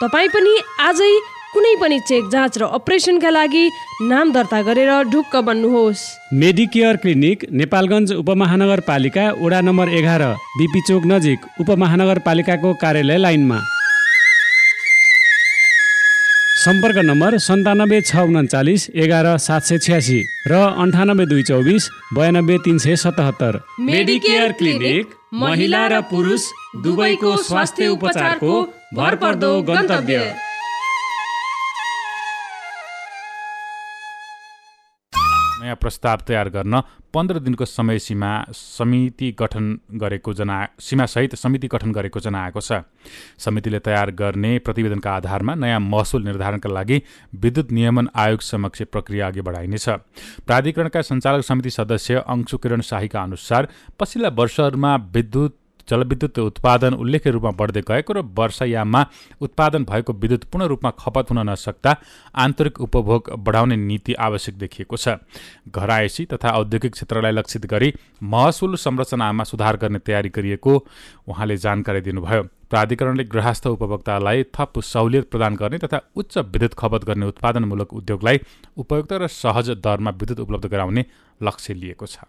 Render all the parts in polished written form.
तपाईँ पनि आजै कुनै पनि चेक जाँच र अपरेसनका लागि नाम दर्ता गरेर ढुक्क बन्नुहोस्। मेडिकेयर क्लिनिक नेपालगञ्ज उपमहानगरपालिका वडा नम्बर 11 बिपी चोक नजिक उपमहानगरपालिकाको कार्यालय लाइनमा। सम्पर्क नम्बर 97 639 11 786 र 98 224 92 377। मेडिकेयर क्लिनिक महिला र पुरुष दुवैको स्वास्थ्य उपचारको भरपर्दो गन्तव्य। नयाँ प्रस्ताव तयार गर्न 15 दिनको समय समिति गठन गरेको जनाएको छ। समितिले तयार गर्ने प्रतिवेदनका आधारमा नयाँ महसुल निर्धारणका लागि विद्युत नियमन आयोग समक्ष प्रक्रिया अघि बढाइनेछ। प्राधिकरणका सञ्चालक समिति सदस्य अंशु किरण शाहीका अनुसार पछिल्ला वर्षहरूमा जलविद्युत उत्पादन उल्लेख्य रूपमा बढ्दै गएको र वर्षायाममा उत्पादन भएको विद्युत पूर्ण रूपमा खपत हुन नसक्दा आन्तरिक उपभोग बढाउने नीति आवश्यक देखिएको छ। घरायसी तथा औद्योगिक क्षेत्रलाई लक्षित गरी महसुल संरचनामा सुधार गर्ने तयारी गरिएको उहाँले जानकारी दिनुभयो। प्राधिकरणले गृहस्थ उपभोक्तालाई थप सहुलियत प्रदान गर्ने तथा उच्च विद्युत खपत गर्ने उत्पादनमूलक उद्योगलाई उपयुक्त र सहज दरमा विद्युत उपलब्ध गराउने लक्ष्य लिएको छ।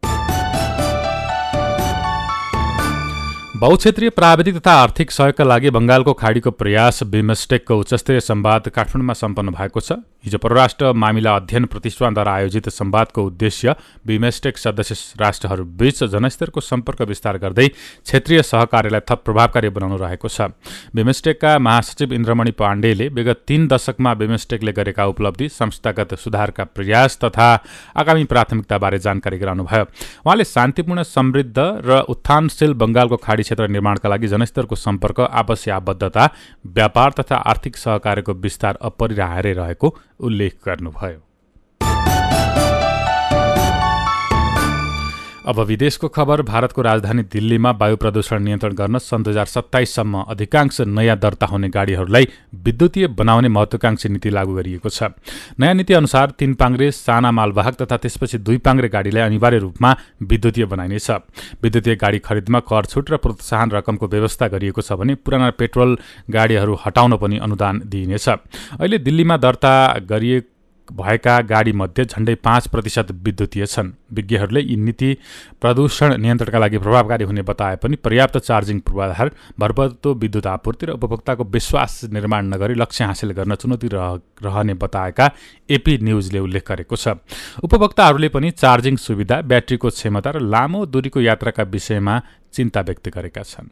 बहुक्षेत्रीय प्राविधिक तथा आर्थिक सहयोगका लागि बंगालको खाडीको प्रयास बिमस्टेकको उच्चस्तरीय संवाद काठमाडौँमा सम्पन्न भएको छ। हिजो परराष्ट्र मामिला अध्ययन प्रतिष्ठानद्वारा आयोजित संवादको उद्देश्य बिमस्टेक सदस्य राष्ट्रहरूबीच जनस्तरको सम्पर्क विस्तार गर्दै क्षेत्रीय सहकार्यलाई थप प्रभावकारी बनाउनु रहेको छ। बिमस्टेकका महासचिव इन्द्रमणि पाण्डेले विगत 3 दशकमा बिमस्टेकले गरेका उपलब्धि, संस्थागत सुधारका प्रयास तथा आगामी प्राथमिकताबारे जानकारी गराउनुभयो। उहाँले शान्तिपूर्ण, समृद्ध र उत्थानशील बंगालको खाडी क्षेत्र निर्माणका लागि जनस्तरको सम्पर्क, आपसी आबद्धता, व्यापार तथा आर्थिक सहकार्यको विस्तार अपरिहार्य रहेको उल्लेख गर्नुभयो। अब विदेशको खबर। भारतको राजधानी दिल्लीमा वायु प्रदूषण नियन्त्रण गर्न सन् 2027 सम्म अधिकांश नयाँ दर्ता हुने गाडीहरूलाई विद्युतीय बनाउने महत्वाकांक्षी नीति लागू गरिएको छ। नयाँ नीति अनुसार 3 पाङ्ग्रे साना मालवाहक तथा त्यसपछि 2 पाङ्ग्रे गाडीलाई अनिवार्य रूपमा विद्युतीय बनाइनेछ। विद्युतीय गाडी खरिदमा कर छुट र प्रोत्साहन रकमको व्यवस्था गरिएको छ भने पुराना पेट्रोल गाडीहरू हटाउन पनि अनुदान दिइनेछ। अहिले दिल्लीमा दर्ता भएका गाडीमध्ये झण्डै 5% विद्युतीय छन्। विज्ञहरूले यी नीति प्रदूषण नियन्त्रणका लागि प्रभावकारी हुने बताए पनि पर्याप्त चार्जिङ पूर्वाधार, भरपर्दो विद्युत आपूर्ति र उपभोक्ताको विश्वास निर्माण नगरी लक्ष्य हासिल गर्न चुनौती रहने बताएका एपी न्युजले उल्लेख गरेको छ। उपभोक्ताहरूले पनि चार्जिङ सुविधा, ब्याट्रीको क्षमता र लामो दूरीको यात्राका विषयमा चिन्ता व्यक्त गरेका छन्।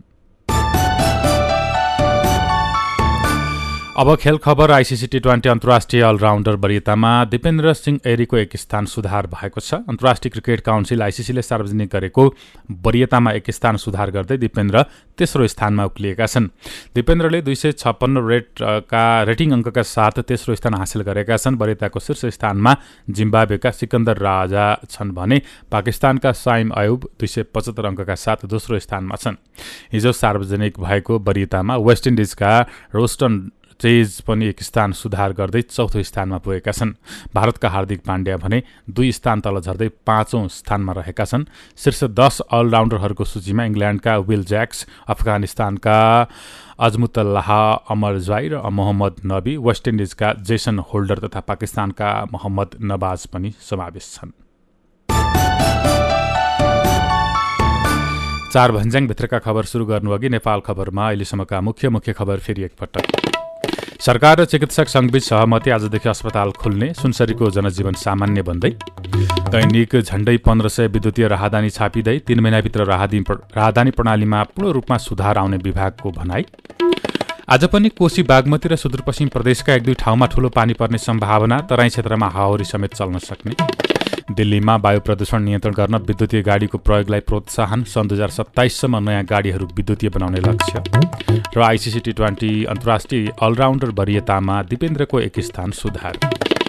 अब खेल खबर। आइसिसी टी20 अन्तर्राष्ट्रिय अलराउन्डर वरियतामा दिपेन्द्र सिंह ऐरीको 1 स्थान सुधार भएको छ। अन्तर्राष्ट्रिय क्रिकेट काउन्सिल आइसिसीले सार्वजनिक गरेको वरियतामा 1 स्थान सुधार गर्दै दिपेन्द्र तेस्रो स्थानमा उक्लिएका छन्। दिपेन्द्रले 256 रेटिङ अङ्कका साथ तेस्रो स्थान हासिल गरेका छन्। वरियताको शीर्ष स्थानमा जिम्बाब्वेका सिकन्दर राजा छन् भने पाकिस्तानका साइम अयुब 275 अङ्कका साथ दोस्रो स्थानमा छन्। हिजो सार्वजनिक भएको वरियतामा वेस्ट इन्डिजका रोस्टन चेज पनि 1 स्थान सुधार गर्दै चौथो स्थानमा पुगेका छन्। भारतका हार्दिक पाण्ड्या भने 2 स्थान तल झर्दै 5औं स्थानमा रहेका छन्। शीर्ष 10 अलराउन्डरहरूको सूचीमा इङ्ल्यान्डका विल ज्याक्स, अफगानिस्तानका अजमुतल्लाह अमरजाई र मोहम्मद नबी, वेस्ट इन्डिजका जेसन होल्डर तथा पाकिस्तानका मोहम्मद नवाज पनि समावेश छन्। 4 भन्ज्याङभित्रका खबर सुरु गर्नुअघि नेपाल खबरमा अहिलेसम्मका मुख्य खबर फेरि एकपटक। सरकार र चिकित्सक सङ्घबीच सहमति, आजदेखि अस्पताल खुल्ने, सुनसरीको जनजीवन सामान्य बन्दै। दैनिक झण्डै 1500 विद्युतीय राहदानी छापिँदै 3 महिनाभित्र राहदानी प्रणालीमा पूर्ण रूपमा सुधार आउने विभागको भनाई। आज पनि कोशी, बागमती र सुदूरपश्चिम प्रदेशका 1-2 ठाउँमा ठूलो पानी पर्ने सम्भावना, तराई क्षेत्रमा हावाहुरी समेत चल्न सक्ने। दिल्लीमा वायु प्रदूषण नियन्त्रण गर्न विद्युतीय गाडीको प्रयोगलाई प्रोत्साहन, सन् 2027 सम्म नयाँ गाडीहरू विद्युतीय बनाउने लक्ष्य। र आइसिसी टी20 अन्तर्राष्ट्रिय अलराउन्डर वरियतामा दिपेन्द्रको 1 स्थान सुधार।